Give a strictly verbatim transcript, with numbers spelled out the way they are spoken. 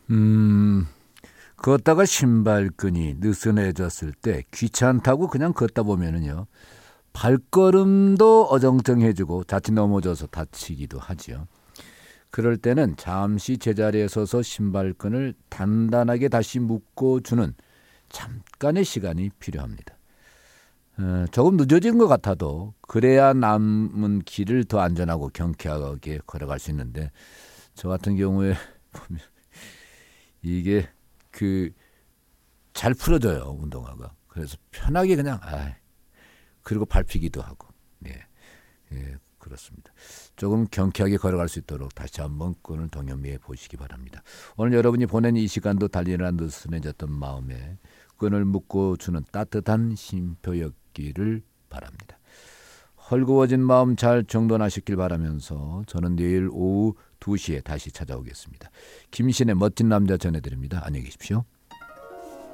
음, 걷다가 신발끈이 느슨해졌을 때 귀찮다고 그냥 걷다 보면은요, 발걸음도 어정쩡해지고 자칫 넘어져서 다치기도 하지요. 그럴 때는 잠시 제자리에 서서 신발끈을 단단하게 다시 묶어주는 잠깐의 시간이 필요합니다. 어, 조금 늦어진 것 같아도 그래야 남은 길을 더 안전하고 경쾌하게 걸어갈 수 있는데, 저 같은 경우에 보면 이게 그 잘 풀어져요, 운동화가. 그래서 편하게 그냥 아 그리고 밟히기도 하고. 예, 예, 그렇습니다. 조금 경쾌하게 걸어갈 수 있도록 다시 한번 끈을 동염해 보시기 바랍니다. 오늘 여러분이 보낸 이 시간도 달리느라 느슨해졌던 마음에 끈을 묶어주는 따뜻한 쉼표였기를 바랍니다. 헐거워진 마음 잘 정돈하시길 바라면서 저는 내일 오후 두 시에 다시 찾아오겠습니다. 김신의 멋진 남자 전해드립니다. 안녕히 계십시오.